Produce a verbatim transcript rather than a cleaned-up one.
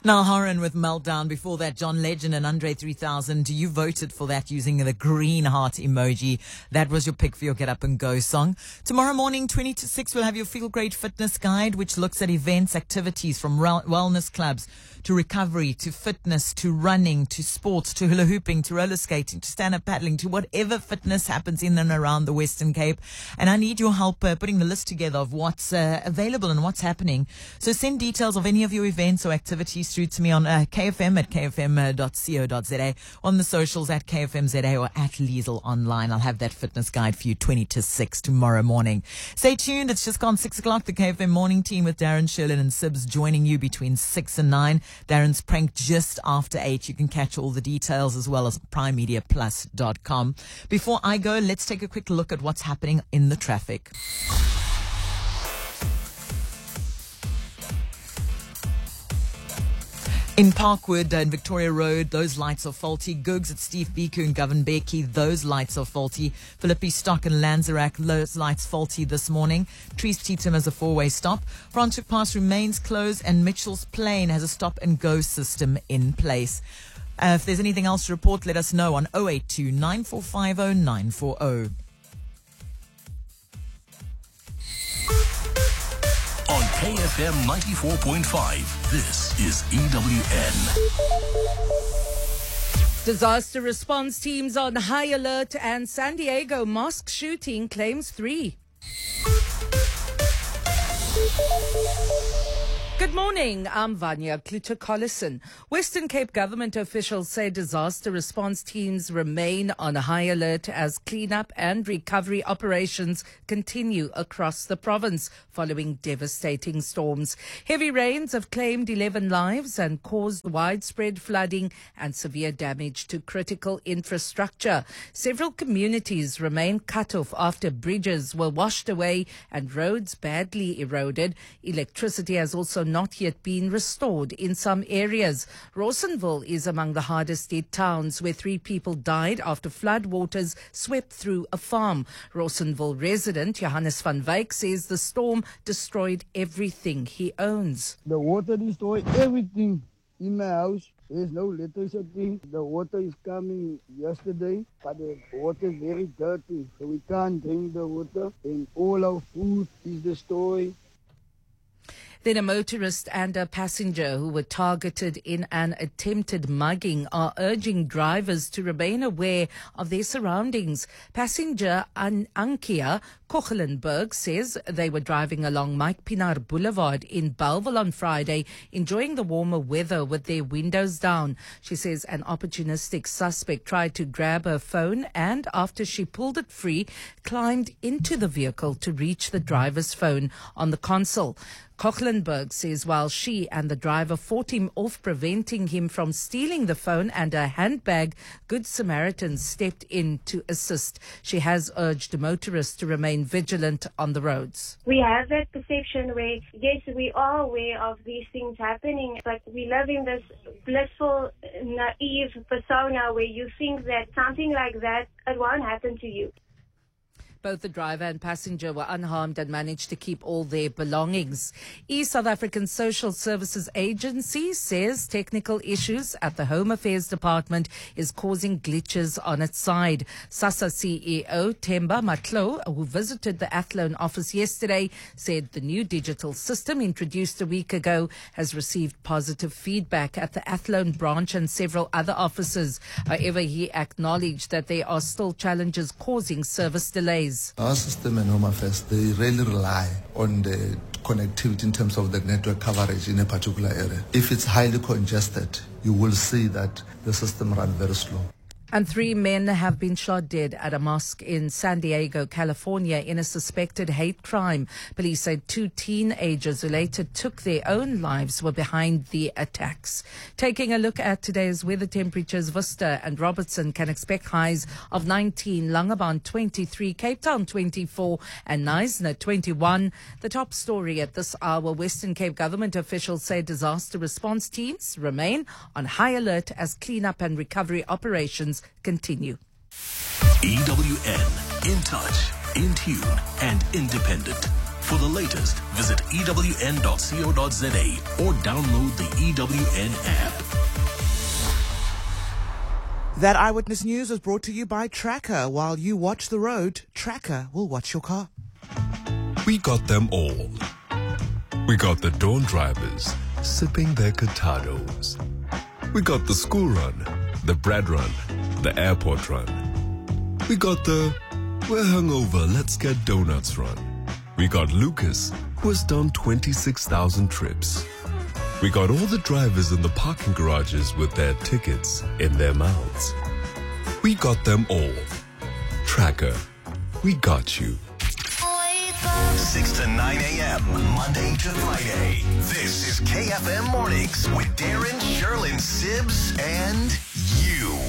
Now, Horan with Meltdown. Before that, John Legend and Andre three thousand. You voted for that using the green heart emoji. That was your pick for your Get Up and Go song. Tomorrow morning, twenty to six, we'll have your Feel Great Fitness Guide, which looks at events, activities from wellness clubs to recovery, to fitness, to running, to sports, to hula hooping, to roller skating, to stand-up paddling, to whatever fitness happens in and around the Western Cape. And I need your help uh, putting the list together of what's uh, available and what's happening. So send details of any of your events or activities through to me on uh, K F M at k f m dot co dot z a, on the socials at K F M Z A or at Liesel online. I'll have that fitness guide for you twenty to six tomorrow morning. Stay tuned. It's just gone six o'clock. The K F M morning team with Darren, Sherlin and Sibs joining you between six and nine. Darren's prank just after eight. You can catch all the details as well as prime media plus dot com. Before I go, let's take a quick look at what's happening in the traffic. In Parkwood and Victoria Road, those lights are faulty. Googs at Steve Biku and Govan Becky, those lights are faulty. Philippi Stock and Lanzerac, those lights faulty this morning. Trees Teetum has a four-way stop. Franschhoek Pass remains closed and Mitchell's Plain has a stop-and-go system in place. Uh, if there's anything else to report, let us know on oh eight two, nine four five oh, nine four oh. On K F M ninety-four point five, this is E W N. Disaster response teams on high alert and San Diego mosque shooting claims three. Good morning, I'm Vanya Kluter-Collison. Western Cape government officials say disaster response teams remain on high alert as cleanup and recovery operations continue across the province following devastating storms. Heavy rains have claimed eleven lives and caused widespread flooding and severe damage to critical infrastructure. Several communities remain cut off after bridges were washed away and roads badly eroded. Electricity has also not yet been restored in some areas. Rawsonville is among the hardest hit towns where three people died after flood waters swept through a farm. Rawsonville resident Johannes van Wyk says the storm destroyed everything he owns. The water destroyed everything in my house. There's no electricity. The water is coming yesterday, but the water is very dirty, so we can't drink the water, and all our food is destroyed. Then a motorist and a passenger who were targeted in an attempted mugging are urging drivers to remain aware of their surroundings. Passenger An- Ankia Kochelenberg says they were driving along Mike Pinar Boulevard in Bellville on Friday, enjoying the warmer weather with their windows down. She says an opportunistic suspect tried to grab her phone and, after she pulled it free, climbed into the vehicle to reach the driver's phone on the console. Kochlenberg says while she and the driver fought him off, preventing him from stealing the phone and a handbag, Good Samaritans stepped in to assist. She has urged motorists to remain vigilant on the roads. We have that perception where, yes, we are aware of these things happening, but we live in this blissful, naive persona where you think that something like that, it won't happen to you. Both the driver and passenger were unharmed and managed to keep all their belongings. East South African Social Services Agency says technical issues at the Home Affairs Department is causing glitches on its side. SASSA C E O Themba Matlo, who visited the Athlone office yesterday, said the new digital system introduced a week ago has received positive feedback at the Athlone branch and several other offices. However, he acknowledged that there are still challenges causing service delays. Our system and Home Affairs, they really rely on the connectivity in terms of the network coverage in a particular area. If it's highly congested, you will see that the system runs very slow. And three men have been shot dead at a mosque in San Diego, California, in a suspected hate crime. Police said two teenagers who later took their own lives were behind the attacks. Taking a look at today's weather temperatures, Worcester and Robertson can expect highs of nineteen, Langebaan twenty-three, Cape Town twenty-four and Knysna twenty-one. The top story at this hour, Western Cape government officials say disaster response teams remain on high alert as cleanup and recovery operations continue. E W N, in touch, in tune and independent. For the latest, visit e w n dot co dot z a or download the E W N app. That Eyewitness News was brought to you by Tracker. While you watch the road, Tracker will watch your car. We got them all. We got the dawn drivers sipping their cortados. We got the school run, the bread run, the airport run. We got the we're hungover, let's get donuts run. We got Lucas, who has done twenty-six thousand trips. We got all the drivers in the parking garages with their tickets in their mouths. We got them all. Tracker, we got you. six to nine a.m. Monday to Friday. This is K F M Mornings with Darren, Sherlyn, Sibbs, and you.